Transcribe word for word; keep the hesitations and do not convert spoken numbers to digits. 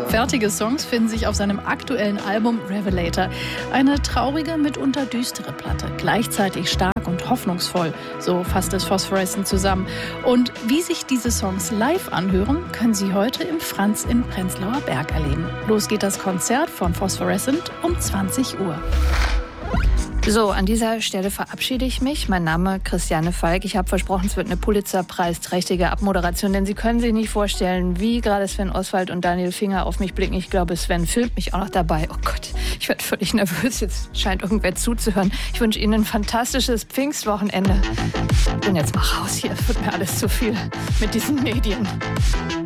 Fertige Songs finden sich auf seinem aktuellen Album Revelator. Eine traurige, mitunter düstere Platte, gleichzeitig stark und hoffnungsvoll. So fasst es Phosphorescent zusammen. Und wie sich diese Songs live anhören, können Sie heute im Franz in Prenzlauer Berg erleben. Los geht das Konzert von Phosphorescent um zwanzig Uhr. So, an dieser Stelle verabschiede ich mich. Mein Name Christiane Falk. Ich habe versprochen, es wird eine Pulitzer-Preis-trächtige Abmoderation, denn Sie können sich nicht vorstellen, wie gerade Sven Oswald und Daniel Finger auf mich blicken. Ich glaube, Sven filmt mich auch noch dabei. Oh Gott, ich werde völlig nervös. Jetzt scheint irgendwer zuzuhören. Ich wünsche Ihnen ein fantastisches Pfingstwochenende. Ich bin jetzt mal raus hier. Es wird mir alles zu viel mit diesen Medien.